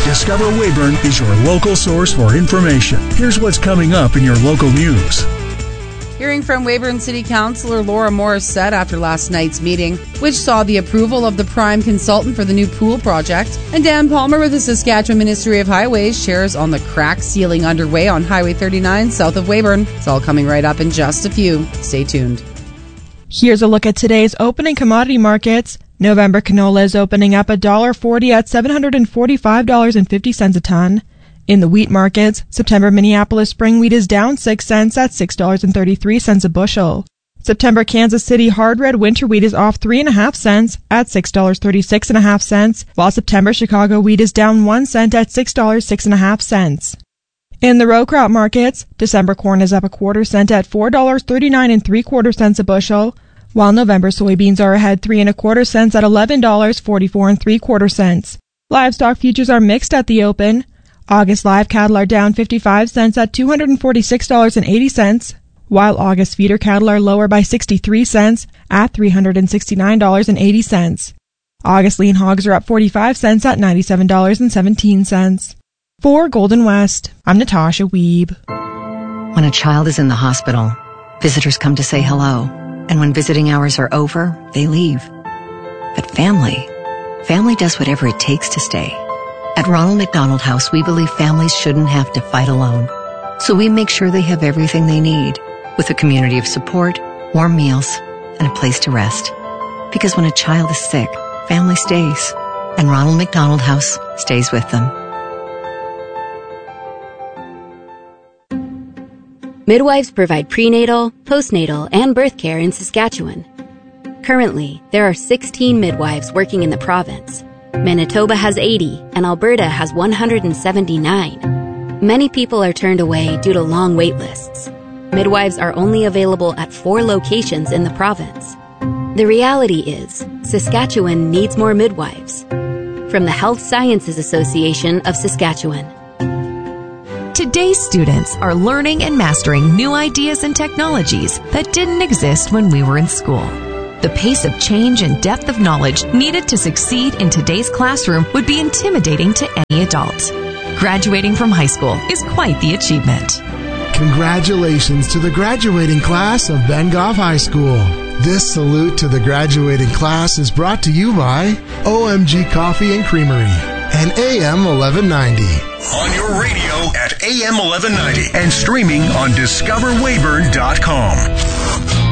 Discover Weyburn is your local source for information. Here's what's coming up in your local news. Hearing from Weyburn City Councillor Laura Morissette after last night's meeting, which saw the approval of the prime consultant for the new pool project. And Dan Palmer with the Saskatchewan Ministry of Highways shares on the crack sealing underway on Highway 39 south of Weyburn. It's all coming right up in just a few. Stay tuned. Here's a look at today's opening commodity markets. November canola is opening up $1.40 at $745.50 a ton. In the wheat markets, September Minneapolis spring wheat is down 6 cents at $6.33 a bushel. September Kansas City hard red winter wheat is off 3.5 cents at $6.36.5, while September Chicago wheat is down 1 cent at $6.06.5. In the row crop markets, December corn is up 1/4 cent at $4.39 3/4 a bushel, while November soybeans are ahead 3.25 cents at $11.44 3/4. Livestock futures are mixed at the open. August live cattle are down 55 cents at $246.80, while August feeder cattle are lower by 63 cents at $369.80. August lean hogs are up 45 cents at $97.17. For Golden West, I'm Natasha Wiebe. When a child is in the hospital, visitors come to say hello, and when visiting hours are over, they leave. But family does whatever it takes to stay. At Ronald McDonald House, we believe families shouldn't have to fight alone. So we make sure they have everything they need, with a community of support, warm meals, and a place to rest. Because when a child is sick, family stays, and Ronald McDonald House stays with them. Midwives provide prenatal, postnatal, and birth care in Saskatchewan. Currently, there are 16 midwives working in the province. Manitoba has 80, and Alberta has 179. Many people are turned away due to long wait lists. Midwives are only available at 4 locations in the province. The reality is, Saskatchewan needs more midwives. From the Health Sciences Association of Saskatchewan. Today's students are learning and mastering new ideas and technologies that didn't exist when we were in school. The pace of change and depth of knowledge needed to succeed in today's classroom would be intimidating to any adult. Graduating from high school is quite the achievement. Congratulations to the graduating class of Ben Goff High School. This salute to the graduating class is brought to you by OMG Coffee and Creamery and AM 1190. On your radio at AM 1190 and streaming on discoverweyburn.com.